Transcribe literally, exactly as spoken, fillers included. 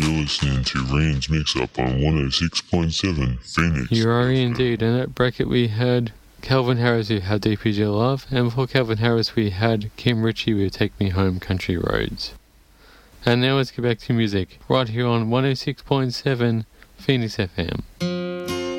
You're listening to Rain's Mix-Up on one oh six point seven Phoenix. You are indeed. In that bracket we had Calvin Harris who had D P G Love, and before Calvin Harris we had Kim Ritchie with Take Me Home Country Roads. And now let's get back to music, right here on one oh six point seven Phoenix F M.